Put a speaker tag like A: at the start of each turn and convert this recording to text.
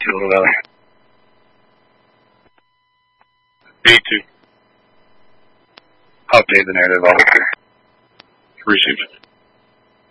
A: Little Valley. B2. Update the narrative officer. Received.